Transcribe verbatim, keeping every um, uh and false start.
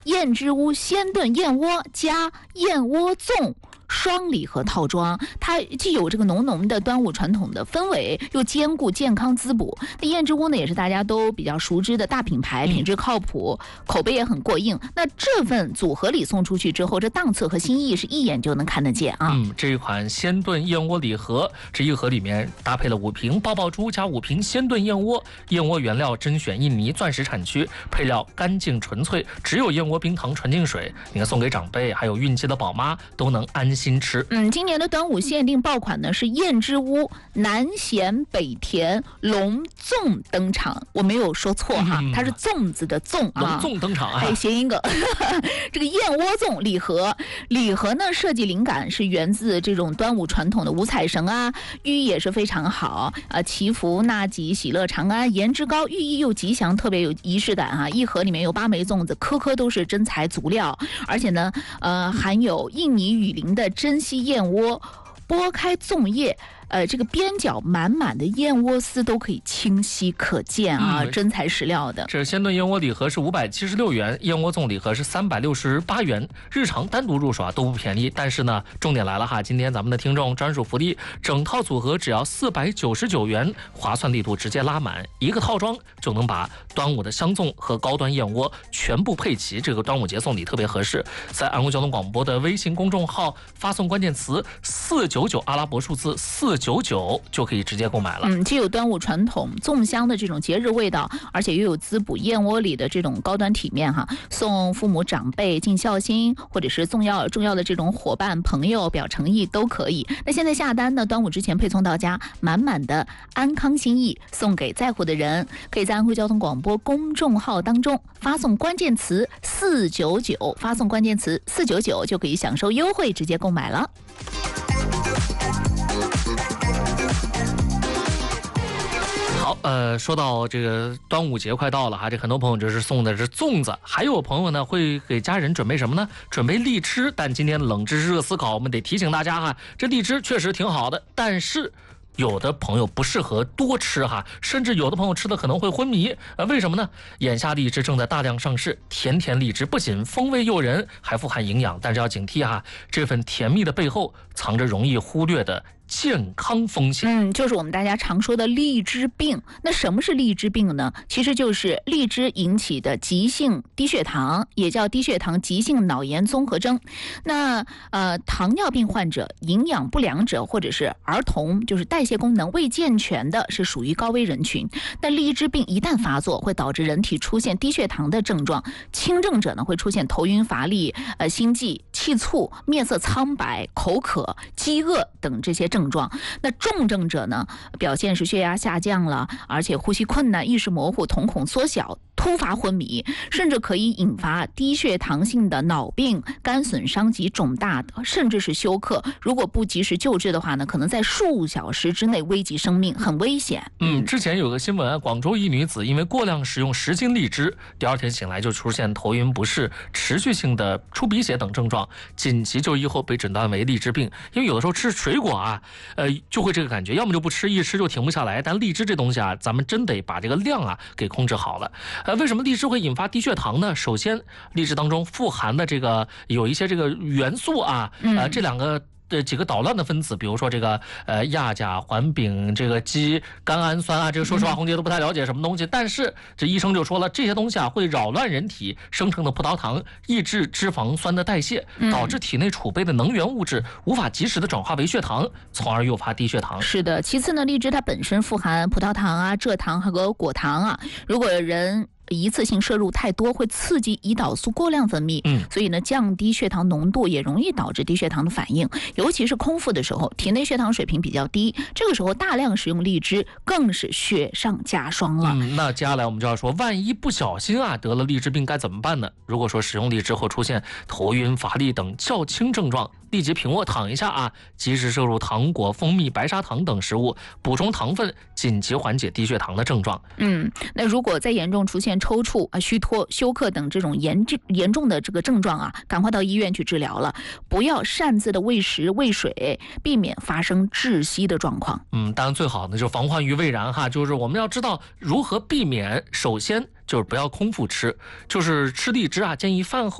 燕之屋鲜炖燕窝加燕窝粽双礼盒套装，它既有这个浓浓的端午传统的氛围，又兼顾健康滋补。那燕之屋呢，也是大家都比较熟知的大品牌，品质靠谱，口碑也很过硬。那这份组合礼送出去之后，这档次和心意是一眼就能看得见啊。 嗯，这一款鲜炖燕窝礼盒，这一盒里面搭配了五瓶爆爆珠加五瓶鲜炖燕窝，燕窝原料甄选印尼钻石产区，配料干净纯粹，只有燕窝冰糖纯净水。你看，送给长辈还有孕期的宝妈都能安心吃。 嗯，今年的端午限定爆款呢是燕之屋南咸北甜龙粽登场，我没有说错哈，嗯、它是粽子的粽啊， 龙粽登场啊， 还谐音梗。这个燕窝粽礼盒，礼盒呢设计灵感是源自这种端午传统的五彩绳啊，寓意也是非常好啊，祈福纳吉、喜乐长安、颜值高，寓意又吉祥，特别有仪式感啊。一盒里面有八枚粽子，颗颗都是真材足料，而且呢，呃，含有印尼雨林的珍稀燕窝，剥开粽叶。呃，这个边角满满的燕窝丝都可以清晰可见啊，嗯、真材实料的。 这鲜炖燕窝礼盒是五百七十六元，燕窝粽礼盒是三百六十八元。日常单独入手啊都不便宜，但是呢，重点来了哈，今天咱们的听众专属福利，整套组合只要四百九十九元，划算力度直接拉满，一个套装就能把端午的香粽和高端燕窝全部配齐，这个端午节送礼特别合适。在安徽交通广播的微信公众号发送关键词四九九阿拉伯数字四。九九就可以直接购买了。 嗯，既有端午传统粽香的这种节日味道，而且又有滋补燕窝里的这种高端体面哈。送父母长辈尽孝心，或者是重要重要的这种伙伴朋友表诚意都可以。那现在下单呢，端午之前配送到家，满满的安康心意送给在乎的人。可以在安徽交通广播公众号当中发送关键词四九九，发送关键词四九九就可以享受优惠，直接购买了。 好，呃，说到这个端午节快到了哈，这很多朋友就是送的是粽子，还有朋友呢会给家人准备什么呢？准备荔枝。但今天冷知识热思考，我们得提醒大家哈，这荔枝确实挺好的，但是有的朋友不适合多吃哈，甚至有的朋友吃的可能会昏迷。呃，为什么呢？眼下荔枝正在大量上市，甜甜荔枝不仅风味诱人，还富含营养，但是要警惕哈，这份甜蜜的背后藏着容易忽略的健康风险。 嗯，就是我们大家常说的荔枝病。那什么是荔枝病呢？其实就是荔枝引起的急性低血糖，也叫低血糖急性脑炎综合征。那呃，糖尿病患者、营养不良者或者是儿童，就是代谢功能未健全的，是属于高危人群。那荔枝病一旦发作，会导致人体出现低血糖的症状，轻症者呢会出现头晕乏力、呃心悸、气促、面色苍白、口渴、饥饿等这些症状。症状，那重症者呢，表现是血压下降了，而且呼吸困难、意识模糊、瞳孔缩小、突发昏迷，甚至可以引发低血糖性的脑病、肝损伤及肿大的，甚至是休克。如果不及时救治的话呢，可能在数小时之内危及生命，很危险。 嗯，之前有个新闻，广州一女子因为过量食用十斤荔枝，第二天醒来就出现头晕不适、持续性的出鼻血等症状，紧急就医后被诊断为荔枝病。因为有的时候吃水果啊，呃，就会这个感觉，要么就不吃，一吃就停不下来。但荔枝这东西啊，咱们真得把这个量啊给控制好了。呃，为什么荔枝会引发低血糖呢？首先，荔枝当中富含的这个有一些这个元素啊，呃，这两个。这几个捣乱的分子，比如说这个呃亚甲环丙这个肌甘氨酸啊，这个说实话红姐都不太了解什么东西，但是这医生就说了，这些东西啊会扰乱人体生成的葡萄糖，抑制脂肪酸的代谢，导致体内储备的能源物质无法及时的转化为血糖，从而诱发低血糖。 是的，其次呢，荔枝它本身富含葡萄糖啊、蔗糖和果糖啊，如果人一次性摄入太多，会刺激胰岛素过量分泌，嗯，所以呢，降低血糖浓度也容易导致低血糖的反应。尤其是空腹的时候，体内血糖水平比较低，这个时候大量食用荔枝，更是雪上加霜了。 嗯，那接下来我们就要说，万一不小心啊得了荔枝病该怎么办呢？如果说使用荔枝后出现头晕、乏力等较轻症状，立即平卧躺一下啊，及时摄入糖果、蜂蜜、白砂糖等食物，补充糖分，紧急缓解低血糖的症状。 嗯，那如果再严重出现抽搐啊、虚脱、休克等这种严重严重的这个症状啊，赶快到医院去治疗了，不要擅自的喂食喂水，避免发生窒息的状况。 嗯，当然最好呢就防患于未然哈，就是我们要知道如何避免，首先就是不要空腹吃，就是吃荔枝啊，建议饭后。